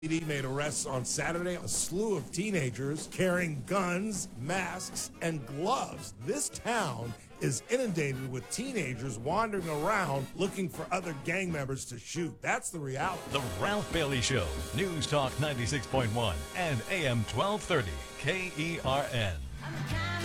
PD made arrests on Saturday. A slew of teenagers carrying guns, masks, and gloves. This town is inundated with teenagers wandering around looking for other gang members to shoot. That's the reality. The Ralph Bailey Show, News Talk 96.1 and AM 1230, KERN.